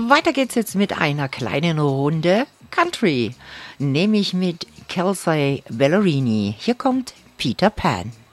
Weiter geht's jetzt mit einer kleinen Runde Country, nämlich mit Kelsey Ballerini. Hier kommt Peter Pan.